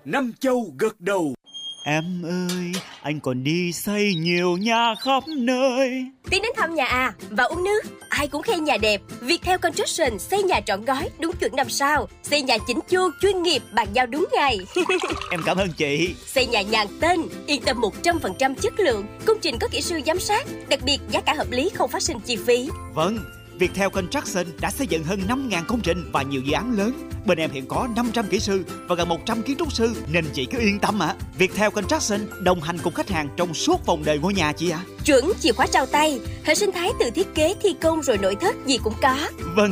Năm Châu gật đầu. Em ơi, anh còn đi xây nhiều nhà khắp nơi. Tiến đến thăm nhà à, và uống nước. Ai cũng khen nhà đẹp. Viettel Construction xây nhà trọn gói, đúng chuẩn 5 sao. Xây nhà chỉnh chu, chuyên nghiệp, bàn giao đúng ngày. Em cảm ơn chị. Xây nhà nhàn tên, yên tâm 100% chất lượng. Công trình có kỹ sư giám sát. Đặc biệt giá cả hợp lý, không phát sinh chi phí. Vâng, Viettel Construction đã xây dựng hơn 5.000 công trình và nhiều dự án lớn. Bên em hiện có 500 kỹ sư và gần 100 kiến trúc sư, nên chị cứ yên tâm ạ. Viettel Construction đồng hành cùng khách hàng trong suốt vòng đời ngôi nhà chị ạ. Chuẩn chìa khóa trao tay, hệ sinh thái từ thiết kế, thi công rồi nội thất gì cũng có. Vâng,